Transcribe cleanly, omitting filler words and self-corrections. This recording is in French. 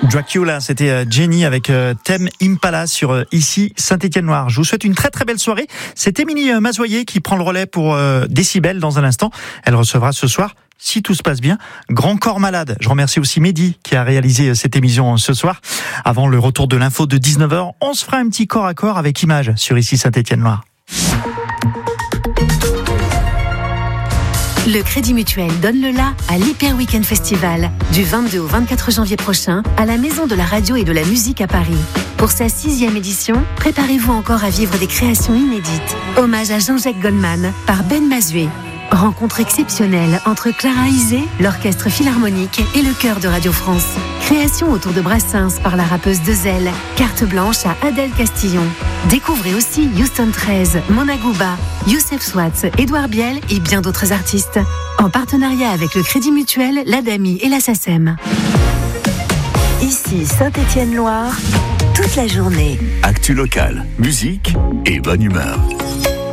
Dracula, c'était Jenny avec Thème Impala sur ici Saint-Étienne-Loire. Je vous souhaite une très très belle soirée. C'est Émilie Mazoyer qui prend le relais pour Décibel dans un instant. Elle recevra ce soir, si tout se passe bien, Grand Corps Malade. Je remercie aussi Mehdi qui a réalisé cette émission ce soir. Avant le retour de l'info de 19h, on se fera un petit corps à corps avec Image sur ici Saint-Étienne-Loire. Le Crédit Mutuel donne le la à l'Hyper Weekend Festival du 22 au 24 janvier prochain à la Maison de la Radio et de la Musique à Paris. Pour sa 6e édition, préparez-vous encore à vivre des créations inédites. Hommage à Jean-Jacques Goldman par Ben Mazué. Rencontre exceptionnelle entre Clara Isé, l'Orchestre Philharmonique et le Chœur de Radio France. Création autour de Brassens par la rappeuse Dezel. Carte blanche à Adèle Castillon. Découvrez aussi Houston 13, Mona Gouba, Youssef Swatz, Édouard Biel et bien d'autres artistes. En partenariat avec le Crédit Mutuel, l'ADAMI et la SACEM. Ici Saint-Étienne-Loire, toute la journée. Actu locale, musique et bonne humeur.